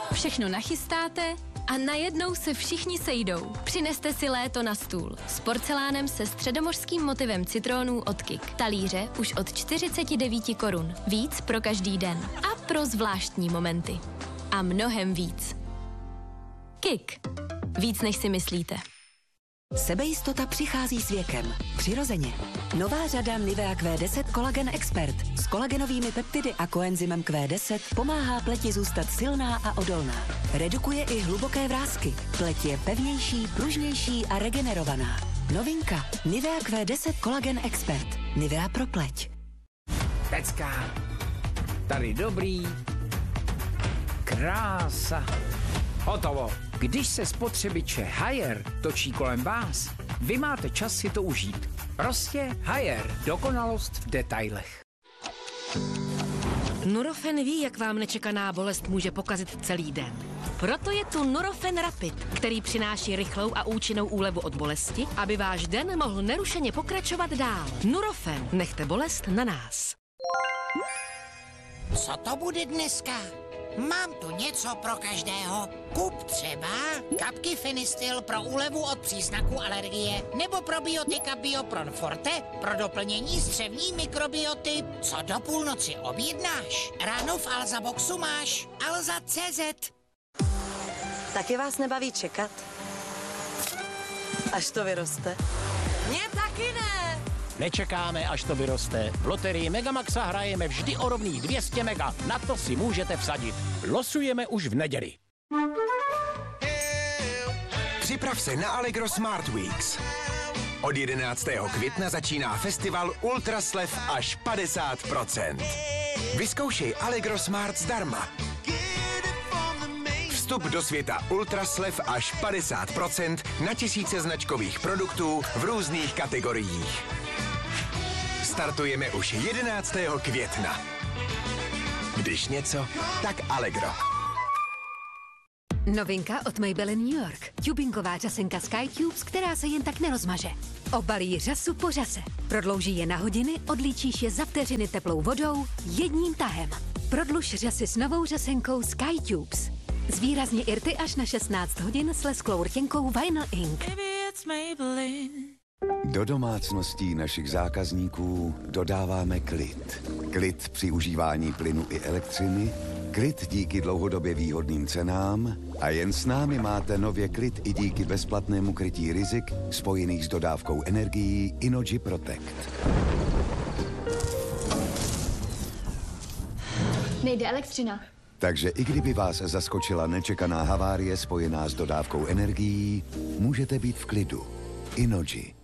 Všechno nachystáte a najednou se všichni sejdou. Přineste si léto na stůl. S porcelánem se středomořským motivem citrónů od Kik. Talíře už od 49 korun. Víc pro každý den. A pro zvláštní momenty. A mnohem víc. Kik. Víc, než si myslíte. Sebejistota přichází s věkem. Přirozeně. Nová řada Nivea Q10 Collagen Expert s kolagenovými peptidy a koenzymem Q10 pomáhá pleti zůstat silná a odolná. Redukuje i hluboké vrásky. Pleť je pevnější, pružnější a regenerovaná. Novinka. Nivea Q10 Collagen Expert. Nivea pro pleť. Pecka. Tady dobrý. Krása. Hotovo. Když se spotřebiče Haier točí kolem vás, vy máte čas si to užít. Prostě Haier. Dokonalost v detailech. Nurofen ví, jak vám nečekaná bolest může pokazit celý den. Proto je tu Nurofen Rapid, který přináší rychlou a účinnou úlevu od bolesti, aby váš den mohl nerušeně pokračovat dál. Nurofen. Nechte bolest na nás. Co to bude dneska? Mám tu něco pro každého. Kup třeba kapky Fenistil pro úlevu od příznaků alergie nebo probiotika Biopron Forte pro doplnění střevní mikrobioty. Co do půlnoci objednáš? Ráno v Alza Boxu máš Alza.cz. Taky vás nebaví čekat? Až to vyroste. Mně taky ne. Nečekáme, až to vyroste. V loterii Megamaxa hrajeme vždy o rovných 200 mega. Na to si můžete vsadit. Losujeme už v neděli. Připrav se na Allegro Smart Weeks. Od 11. května začíná festival ultraslev až 50%. Vyzkoušej Allegro Smart zdarma. Vstup do světa ultraslev až 50% na tisíce značkových produktů v různých kategoriích. Startujeme už 11. května. Když něco, tak Allegro. Novinka od Maybelline New York. Tubingová řasenka Sky Tubes, která se jen tak nerozmaže. Obalí řasu po řase. Prodlouží je na hodiny, odlíčíš je za vteřiny teplou vodou jedním tahem. Prodluž řasy s novou řasenkou Sky Tubes. Zvýrazně irty až na 16 hodin s lesklou rtěnkou Vinyl Ink. Do domácností našich zákazníků dodáváme klid. Klid při užívání plynu i elektřiny, klid díky dlouhodobě výhodným cenám a jen s námi máte nově klid i díky bezplatnému krytí rizik spojených s dodávkou energií Innogy Protect. Nejde elektřina. Takže i kdyby vás zaskočila nečekaná havárie spojená s dodávkou energií, můžete být v klidu. Innogy.